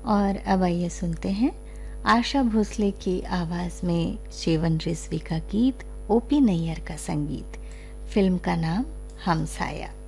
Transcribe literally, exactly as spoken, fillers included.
और अब आइए सुनते हैं आशा भोसले की आवाज में शेवन रिजवी का गीत, ओपी नैयर का संगीत। फिल्म का नाम हमसाया।